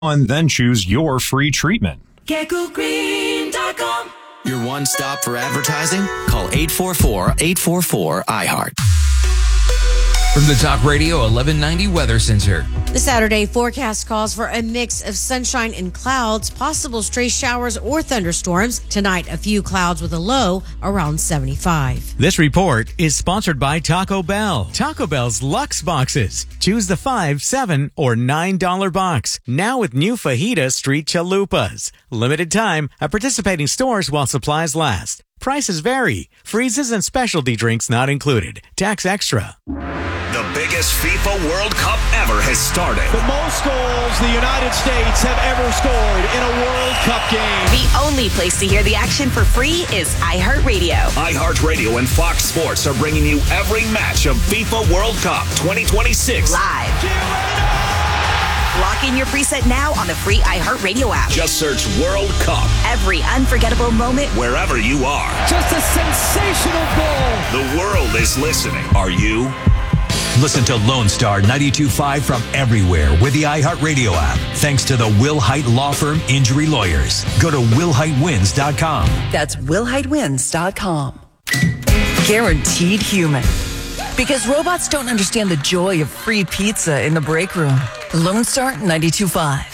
And then choose your free treatment. GeckoGreen.com. Your one stop for advertising? Call 844-844-iHeart. From the Talk Radio 1190 Weather Center. The Saturday forecast calls for a mix of sunshine and clouds, possible stray showers or thunderstorms. Tonight, a few clouds with a low around 75. This report is sponsored by Taco Bell. Taco Bell's Luxe Boxes. Choose the $5, $7, or $9 box. Now with new Fajita Street Chalupas. Limited time at participating stores while supplies last. Prices vary. Freezes and specialty drinks not included. Tax extra. The biggest FIFA World Cup ever has started. The most goals the United States have ever scored in a World Cup game. The only place to hear the action for free is iHeartRadio. iHeartRadio and Fox Sports are bringing you every match of FIFA World Cup 2026. Live. Lock in your preset now on the free iHeartRadio app. Just search World Cup. Every unforgettable moment, wherever you are. Just a sensational goal. The world is listening. Are you? Listen to Lone Star 92.5 from everywhere with the iHeartRadio app. Thanks to the Will Hite Law Firm Injury Lawyers. Go to WillHiteWins.com. That's WillHiteWins.com. Guaranteed human. Because robots don't understand the joy of free pizza in the break room. Lone Star 92.5.